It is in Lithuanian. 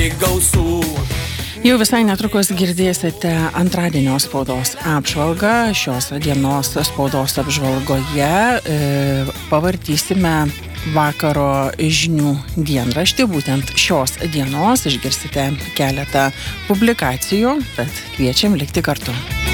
Jau visai netrukus girdėsite antradienio spaudos apžvalgą. Šios dienos spaudos apžvalgoje pavartysime vakaro žinių dienraštį. Būtent šios dienos išgirsite keletą publikacijų, tad kviečiam likti kartu.